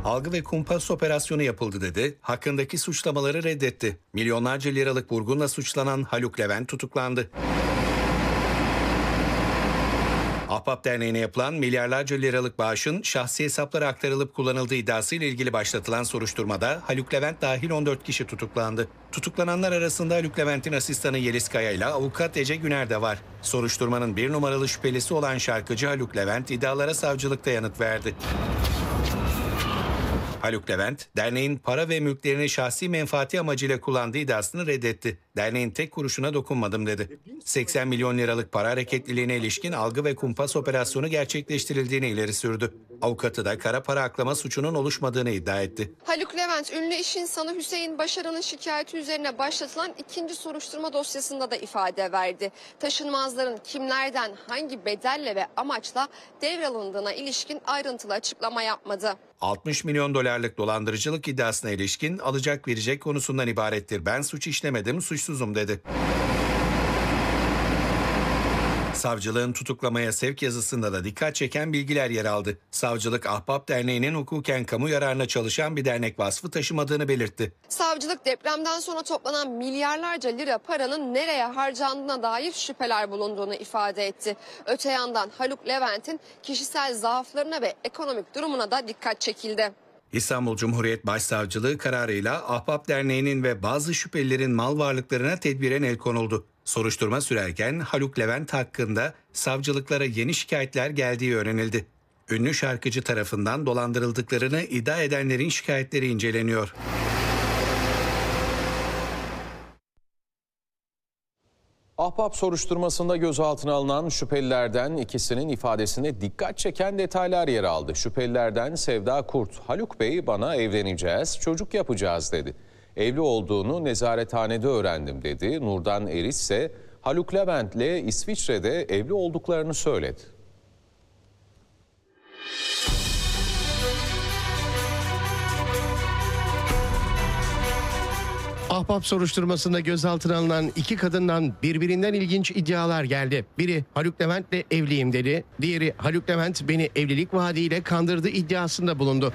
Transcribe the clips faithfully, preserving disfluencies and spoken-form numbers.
Algı ve kumpas operasyonu yapıldı dedi, hakkındaki suçlamaları reddetti. Milyonlarca liralık vurgunla suçlanan Haluk Levent tutuklandı. Ahbap Derneği'ne yapılan milyarlarca liralık bağışın şahsi hesaplara aktarılıp kullanıldığı iddiasıyla ilgili başlatılan soruşturmada Haluk Levent dahil on dört kişi tutuklandı. Tutuklananlar arasında Haluk Levent'in asistanı Yeliz Kaya ile avukat Ece Güner de var. Soruşturmanın bir numaralı şüphelisi olan şarkıcı Haluk Levent iddialara savcılıkta yanıt verdi. Haluk Levent, derneğin para ve mülklerini şahsi menfaati amacıyla kullandığı iddiasını reddetti. Derneğin tek kuruşuna dokunmadım dedi. seksen milyon liralık para hareketliliğine ilişkin algı ve kumpas operasyonu gerçekleştirildiğini ileri sürdü. Avukatı da kara para aklama suçunun oluşmadığını iddia etti. Haluk Levent, ünlü iş insanı Hüseyin Başaran'ın şikayeti üzerine başlatılan ikinci soruşturma dosyasında da ifade verdi. Taşınmazların kimlerden, hangi bedelle ve amaçla devralındığına ilişkin ayrıntılı açıklama yapmadı. altmış milyon dolarlık dolandırıcılık iddiasına ilişkin alacak verecek konusundan ibarettir. Ben suç işlemedim, suçsuzum dedi. Savcılığın tutuklamaya sevk yazısında da dikkat çeken bilgiler yer aldı. Savcılık, Ahbap Derneği'nin hukuken kamu yararına çalışan bir dernek vasfı taşımadığını belirtti. Savcılık depremden sonra toplanan milyarlarca lira paranın nereye harcandığına dair şüpheler bulunduğunu ifade etti. Öte yandan Haluk Levent'in kişisel zaaflarına ve ekonomik durumuna da dikkat çekildi. İstanbul Cumhuriyet Başsavcılığı kararıyla Ahbap Derneği'nin ve bazı şüphelilerin mal varlıklarına tedbiren el konuldu. Soruşturma sürerken Haluk Levent hakkında savcılıklara yeni şikayetler geldiği öğrenildi. Ünlü şarkıcı tarafından dolandırıldıklarını iddia edenlerin şikayetleri inceleniyor. Ahbap soruşturmasında gözaltına alınan şüphelilerden ikisinin ifadesinde dikkat çeken detaylar yer aldı. Şüphelilerden Sevda Kurt, Haluk Bey bana evleneceğiz, çocuk yapacağız dedi. Evli olduğunu nezarethanede öğrendim dedi. Nurdan Eriş ise Haluk Levent'le İsviçre'de evli olduklarını söyledi. Ahbap soruşturmasında gözaltına alınan iki kadından birbirinden ilginç iddialar geldi. Biri Haluk Levent'le evliyim dedi. Diğeri Haluk Levent beni evlilik vaadiyle kandırdı iddiasında bulundu.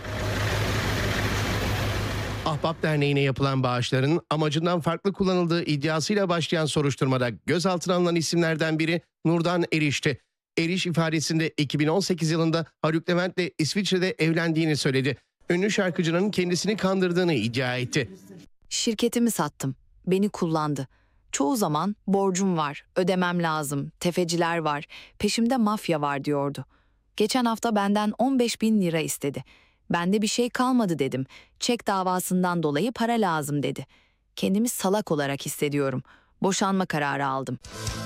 Ahbap Derneği'ne yapılan bağışların amacından farklı kullanıldığı iddiasıyla başlayan soruşturmada gözaltına alınan isimlerden biri Nurdan Eriş'ti. Eriş ifadesinde iki bin on sekiz yılında Haluk Levent'le İsviçre'de evlendiğini söyledi. Ünlü şarkıcının kendisini kandırdığını iddia etti. Şirketimi sattım. Beni kullandı. Çoğu zaman borcum var, ödemem lazım, tefeciler var, peşimde mafya var diyordu. Geçen hafta benden on beş bin lira istedi. Bende bir şey kalmadı dedim. Çek davasından dolayı para lazım dedi. Kendimi salak olarak hissediyorum. Boşanma kararı aldım.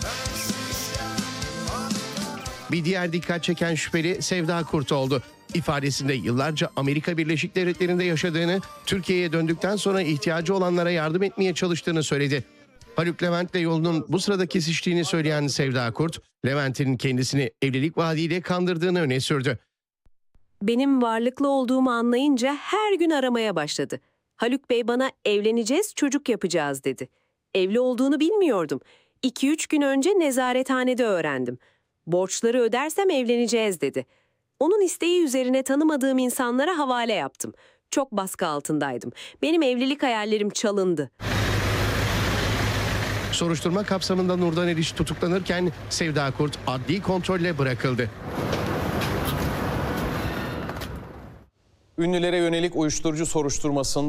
Bir diğer dikkat çeken şüpheli Sevda Kurt oldu. İfadesinde yıllarca Amerika Birleşik Devletleri'nde yaşadığını, Türkiye'ye döndükten sonra ihtiyacı olanlara yardım etmeye çalıştığını söyledi. Haluk Levent'le yolunun bu sırada kesiştiğini söyleyen Sevda Kurt, Levent'in kendisini evlilik vaadiyle kandırdığını öne sürdü. Benim varlıklı olduğumu anlayınca her gün aramaya başladı. Haluk Bey bana evleneceğiz, çocuk yapacağız dedi. Evli olduğunu bilmiyordum. iki üç gün önce nezarethanede öğrendim. Borçları ödersem evleneceğiz dedi. Onun isteği üzerine tanımadığım insanlara havale yaptım. Çok baskı altındaydım. Benim evlilik hayallerim çalındı. Soruşturma kapsamında Nurdan Eriş tutuklanırken Sevda Kurt adli kontrolle bırakıldı. Ünlülere yönelik uyuşturucu soruşturmasında